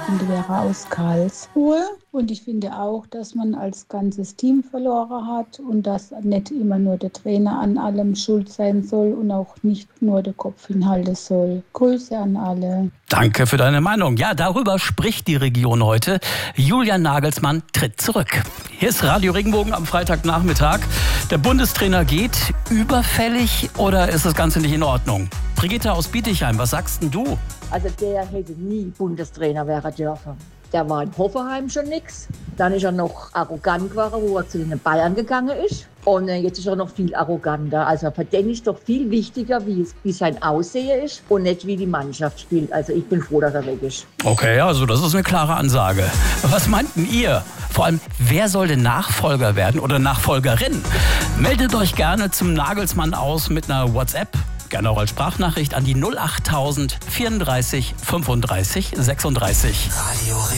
finde, wäre aus Karlsruhe. Und ich finde auch, dass man als ganzes Team verloren hat und dass nicht immer nur der Trainer an allem schuld sein soll und auch nicht nur der Kopf hinhalten soll. Grüße an alle. Danke für deine Meinung. Ja, darüber spricht die Region heute. Julian Nagelsmann tritt zurück. Hier ist Radio Regenbogen am Freitagnachmittag. Der Bundestrainer geht. Überfällig oder ist das Ganze nicht in Ordnung? Brigitte aus Bietigheim, was sagst denn du? Also der hätte nie Bundestrainer werden dürfen. Der war in Hoffenheim schon nix. Dann ist er noch arrogant geworden, wo er zu den Bayern gegangen ist. Und jetzt ist er noch viel arroganter. Also für den ist doch viel wichtiger, wie sein Aussehen ist und nicht wie die Mannschaft spielt. Also ich bin froh, dass er weg ist. Okay, also das ist eine klare Ansage. Was meinten ihr? Vor allem, wer soll denn Nachfolger werden oder Nachfolgerin? Meldet euch gerne zum Nagelsmann aus mit einer WhatsApp. Gerne auch als Sprachnachricht an die 08000 34 35 36. Radio